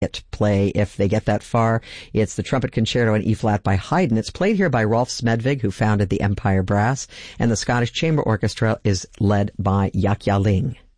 play if they get that far. It's the Trumpet Concerto in E-flat by Haydn. It's played here by Rolf Smedvig, who founded the Empire Brass, and the Scottish Chamber Orchestra is led by Jaak Jalling.